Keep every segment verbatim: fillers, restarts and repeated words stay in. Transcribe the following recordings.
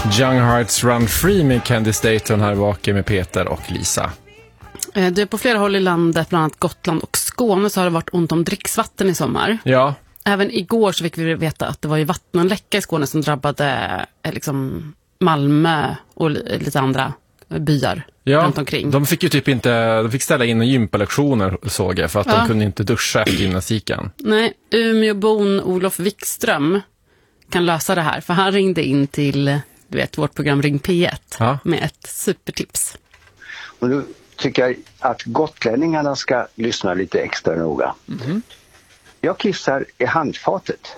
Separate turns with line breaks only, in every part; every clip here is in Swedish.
Young Hearts Run Free med Candy Staton här bak med Peter och Lisa.
Det är på flera håll i landet, bland annat Gotland och Skåne, så har det varit ont om dricksvatten i sommar.
Ja.
Även igår så fick vi veta att det var ju vattenläcka i Skåne som drabbade liksom Malmö och lite andra byar
ja,
runt omkring.
De fick ju typ inte, de fick ställa in gympalektioner såg jag för att
ja.
de kunde inte duscha efter gymnastiken.
Nej, Umeåbon Olof Wikström kan lösa det här, för han ringde in till, du vet, vårt program Ring P ett ja. med ett supertips.
Och nu tycker jag att gotlänningarna ska lyssna lite extra noga. Mm-hmm. Jag kissar i handfatet.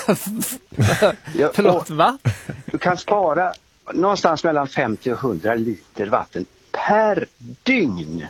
jag,
Förlåt, va?
Du kan spara någonstans mellan femtio och hundra liter vatten per dygn.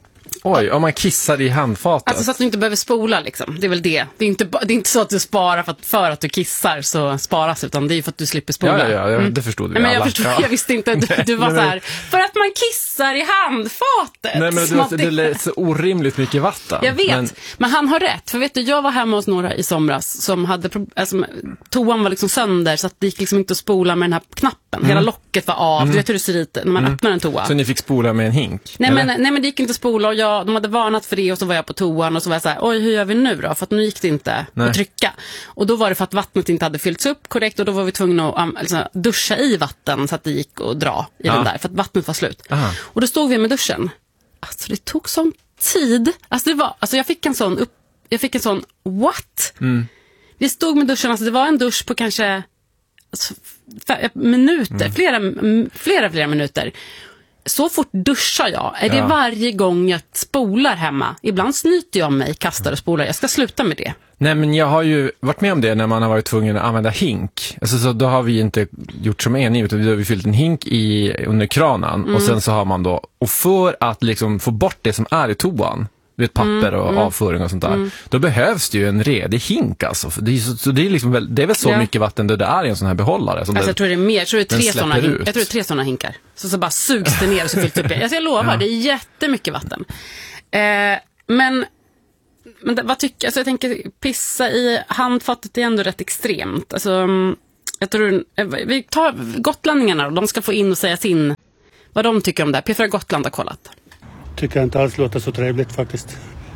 Oj, om man kissar i handfatet.
Alltså så att du inte behöver spola liksom. Det är väl det. Det är inte, det är inte så att du sparar för att, för att du kissar så sparas, utan det är för att du slipper spola.
Ja, ja, ja mm. det förstod vi
Nej, men jag
alla.
Förstod,
ja.
jag visste inte. Du, du var så här, för att man kissar i handfatet.
Nej, men det, det är så orimligt mycket vatten.
Jag vet,
men...
men han har rätt. För vet du, jag var hemma hos några i somras som hade, alltså, toan var liksom sönder så att det gick liksom inte att spola med den här knappen. Mm. Hela locket var av. Mm. Du vet hur det ser ut när man mm. öppnar en toa.
Så ni fick spola med en hink?
Nej men, nej, men det gick inte att spola och jag, de hade varnat för det och så var jag på toan och så var jag så här, oj, hur gör vi nu då? För att nu gick det inte nej. att trycka. Och då var det för att vattnet inte hade fyllts upp korrekt och då var vi tvungna att um, alltså, duscha i vatten så att det gick att dra i ja. den där för att vattnet var slut. Aha. Och då stod vi med duschen. Alltså det tog sån tid. Alltså det var, alltså jag fick en sån upp, jag fick en sån what? Mm. Vi stod med duschen, alltså det var en dusch på kanske alltså, minuter, mm. flera, flera, flera minuter. Så fort duschar jag. Är det ja. varje gång jag spolar hemma? Ibland snyter jag mig, kastar och spolar. Jag ska sluta med det.
Nej, men jag har ju varit med om det när man har varit tvungen att använda hink. Alltså, så då har vi inte gjort som en utan då har vi fyllt en hink i, under kranen. Mm. Och sen så har man då, och för att liksom få bort det som är i toan, vet, papper och mm. avföring och sånt där, mm. då behövs det ju en redig hink alltså. Det är, så, så det är, liksom väl, det är väl så ja. mycket vatten det är i en sån här behållare. Som
alltså,
det,
jag tror det är mer, jag tror det är tre såna hink, jag tror det är tre såna hinkar. Så, så bara sugs det ner och så fylls det upp. Alltså, jag lovar, ja. det är jättemycket vatten. Eh, men men det, vad tycker, alltså jag tänker pissa i handfatet är ändå rätt extremt. Alltså, jag tror, vi tar gotlänningarna och de ska få in och säga sin, vad de tycker om det. P fyra Gotland har kollat.
Tycker jag inte alls låter så trevligt faktiskt.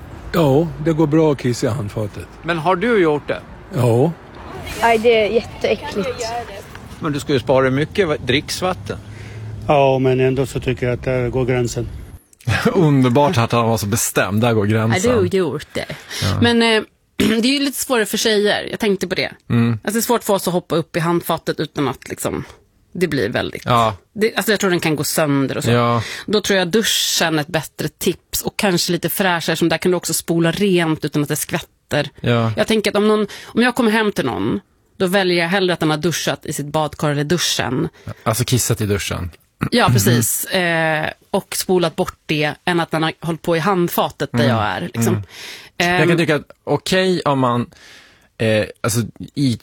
Ja, det går bra att kissa i handfatet.
Men har du gjort det?
Ja.
Nej, det är jätteäckligt.
Men du ska ju spara mycket dricksvatten.
Ja, men ändå så tycker jag att där går gränsen.
Underbart att han var så bestämd, där går gränsen.
Nej, du har gjort det. Ja. Men eh, det är ju lite svårare för tjejer, jag tänkte på det. Mm. Alltså, det är svårt för oss att hoppa upp i handfatet utan att liksom, det blir väldigt... Ja. Det, alltså jag tror den kan gå sönder och så. Ja. Då tror jag duschen är ett bättre tips och kanske lite fräschare, som där kan du också spola rent utan att det skvätter. Ja. Jag tänker att om, någon, om jag kommer hem till någon, då väljer jag hellre att den har duschat i sitt badkar eller duschen.
Alltså kissat i duschen.
Ja, precis. Eh, och spolat bort det än att den har hållit på i handfatet där mm. jag är. Liksom. Mm. Eh,
jag kan tycka att okej okay, om man eh, alltså i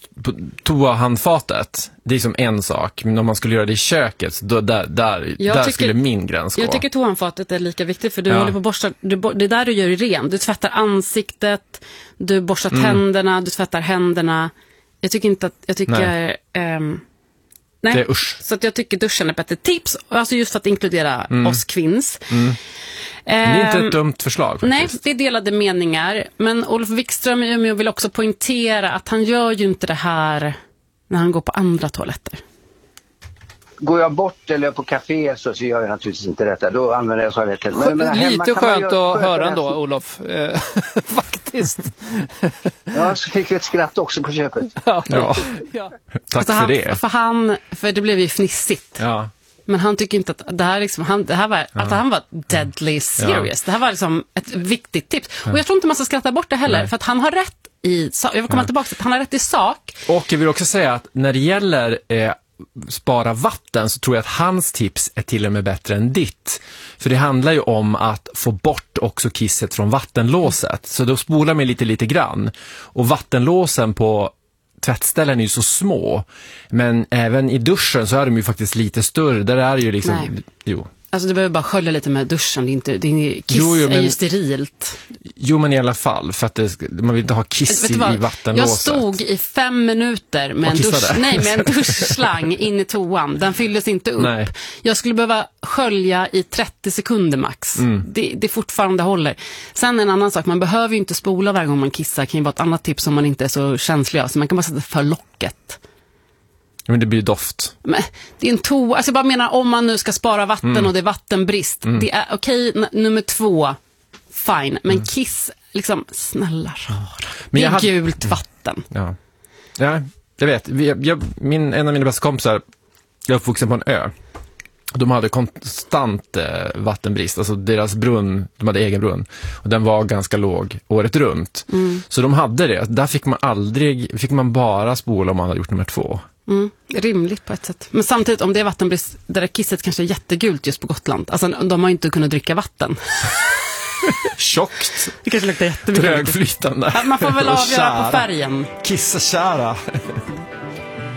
toahandfatet, det är som en sak. Men om man skulle göra det i köket, då, där, där, där tycker, skulle min gräns gå.
Jag tycker toahandfatet är lika viktigt, för du ja. håller på att borsta, du, det är där du gör det ren. Du tvättar ansiktet, du borstar mm. tänderna, du tvättar händerna. Jag tycker inte att, jag tycker... Ehm, Nej,
det är usch.
Så att jag tycker duschen är bättre tips. Alltså just för att inkludera mm. oss kvinns. Mm.
Det är inte ett dumt förslag faktiskt.
Nej, det är delade meningar. Men Olof Wikström i Umeå vill också poängtera att han gör ju inte det här när han går på andra toaletter.
Går jag bort eller på café så, så gör jag naturligtvis inte detta. Då använder jag toaletten. Men, men
lite skönt att höra ändå, Olof. Faktiskt.
Ja, så fick vi ett skratt också på köpet.
Ja. Ja. Ja. Tack alltså
för
han,
det. För han, för det blev ju fnissigt. Ja. Men han tycker inte att det här liksom, han, det här var, ja. att han var deadly serious. Ja. Det här var liksom ett viktigt tips. Ja. Och jag tror inte man ska skratta bort det heller. Nej. För att han har rätt i, jag vill komma ja. tillbaka till att han har rätt i sak.
Och jag vill också säga att när det gäller eh, spara vatten så tror jag att hans tips är till och med bättre än ditt. För det handlar ju om att få bort också kisset från vattenlåset. Så då spolar man lite lite grann. Och vattenlåsen på tvättställen är ju så små. Men även i duschen så är de ju faktiskt lite större. Där är det ju liksom...
Nej.
Jo.
Alltså du behöver bara skölja lite med duschen. Det är inte, det är, kiss jo, jo, men, är ju sterilt.
Jo, men i alla fall. För att det, man vill inte ha kiss i, i vattenlåset.
Jag stod i fem minuter med en, dusch, nej, med en duschslang in i toan. Den fylldes inte upp. Nej. Jag skulle behöva skölja i trettio sekunder max. Mm. Det, det fortfarande håller. Sen en annan sak. Man behöver ju inte spola varje gång man kissar. Det kan ju vara ett annat tips om man inte är så känslig av. Så man kan bara sätta för locket.
Men det blir doft.
Men det är en toa. Alltså jag bara menar, om man nu ska spara vatten mm. och det är vattenbrist. Mm. Det är okej, okay, n- nummer två. Fine. Men mm. kiss, liksom, snälla rara. Men det är hade... gult vatten.
Ja, ja jag vet. Jag, jag, min, en av mina bästa kompisar, jag är uppvuxen på en ö. De hade konstant eh, vattenbrist. Alltså deras brunn, de hade egen brunn. Och den var ganska låg året runt. Mm. Så de hade det. Där fick man aldrig, fick man bara spola om man hade gjort nummer två.
Mm, rimligt på ett sätt. Men samtidigt, om det är vattenbrist, det där kisset kanske är jättegult just på Gotland. Alltså de har inte kunnat dricka vatten.
Tjockt.
Det kanske luktar jättemycket.
Trögflytande.
Man får väl avgöra på färgen.
Kissa kära.